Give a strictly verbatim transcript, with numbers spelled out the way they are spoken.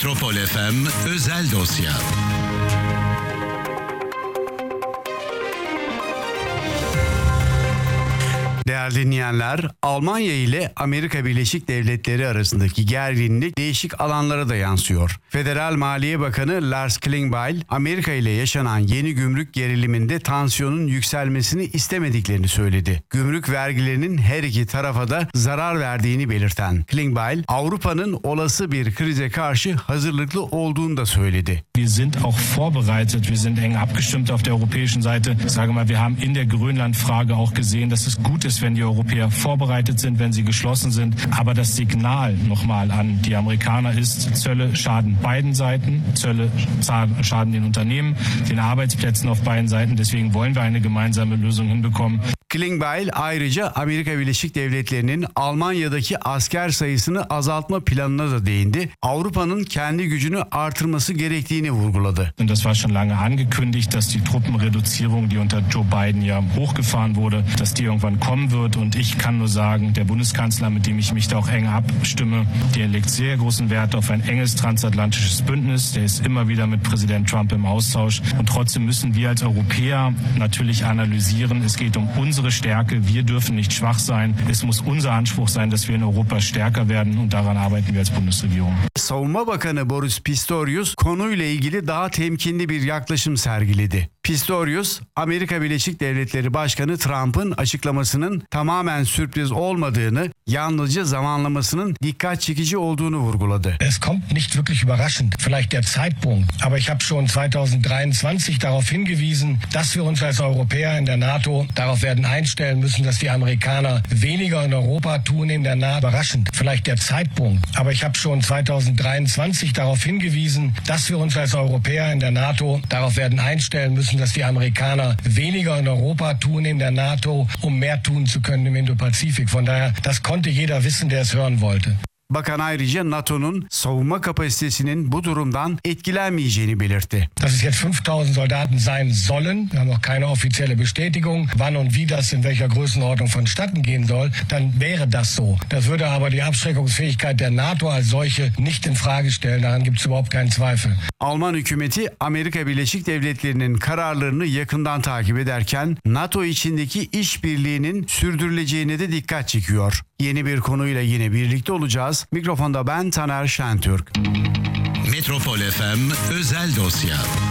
Metropol F M Özel Dosya. Değerli dinleyenler, Almanya ile Amerika Birleşik Devletleri arasındaki gerginlik değişik alanlara da yansıyor. Federal Maliye Bakanı Lars Klingbeil, Amerika ile yaşanan yeni gümrük geriliminde tansiyonun yükselmesini istemediklerini söyledi. Gümrük vergilerinin her iki tarafa da zarar verdiğini belirten Klingbeil, Avrupa'nın olası bir krize karşı hazırlıklı olduğunu da söyledi. Wir sind auch vorbereitet, wir sind eng abgestimmt auf der europäischen Seite. Sage mal, wir haben in der Grönland-Frage auch gesehen, dass es gut ist, wenn die Europäer vorbereitet sind, wenn sie geschlossen sind. Aber das Signal nochmal an die Amerikaner ist, Zölle schaden beiden Seiten. Zölle schaden den Unternehmen, den Arbeitsplätzen auf beiden Seiten. Deswegen wollen wir eine gemeinsame Lösung hinbekommen. Klingbeil ayrıca Amerika Birleşik Devletleri'nin Almanya'daki asker sayısını azaltma planına da değindi. Avrupa'nın kendi gücünü artırması gerektiğini vurguladı. Und das war schon lange angekündigt, dass die Truppenreduzierung, die unter Joe Biden ja hochgefahren wurde, dass die irgendwann kommen wird. Und ich kann nur sagen, der Bundeskanzler, mit dem ich mich da auch eng abstimme, der legt sehr großen Wert auf ein enges transatlantisches Bündnis. Der ist immer wieder mit Präsident Trump im Austausch. Und trotzdem müssen wir als Europäer natürlich analysieren, es geht um unsere Stärke. Wir dürfen nicht schwach sein. Es muss unser Anspruch sein, dass wir in Europa stärker werden und daran arbeiten wir als Bundesregierung. Savunma Bakanı Boris Pistorius konuyla ilgili daha temkinli bir yaklaşım sergiledi. Pistorius, Amerika Birleşik Devletleri Başkanı Trump'ın açıklamasının tamamen sürpriz olmadığını, yalnızca zamanlamasının dikkat çekici olduğunu vurguladı. Es kommt nicht wirklich überraschend, vielleicht der Zeitpunkt, aber ich habe schon zwanzig dreiundzwanzig darauf hingewiesen, dass wir uns als Europäer in der NATO darauf werden einstellen müssen, dass die Amerikaner weniger in Europa tun in der NATO. Überraschend, vielleicht der Zeitpunkt, aber ich habe schon zwanzig dreiundzwanzig darauf hingewiesen, dass wir uns als Europäer in der NATO darauf werden einstellen müssen, dass die Amerikaner weniger in Europa tun in der NATO, um mehr tun zu können im Indo-Pazifik. Von daher, das konnte jeder wissen, der es hören wollte. Bakan ayrıca NATO'nun savunma kapasitesinin bu durumdan etkilenmeyeceğini belirtti. Dass es jetzt fünftausend Soldaten sein sollen, wir haben noch keine offizielle Bestätigung, wann und wie das in welcher Größenordnung vonstatten gehen soll, dann wäre das so. Das würde aber die Abschreckungsfähigkeit der NATO als solche nicht in Frage stellen, daran gibt es überhaupt keinen Zweifel. Alman hükümeti Amerika Birleşik Devletleri'nin kararlarını yakından takip ederken NATO içindeki işbirliğinin sürdürüleceğine de dikkat çekiyor. Yeni bir konuyla yine birlikte olacağız. Mikrofonda ben Taner Şentürk. Metropol F M Özel Dosya.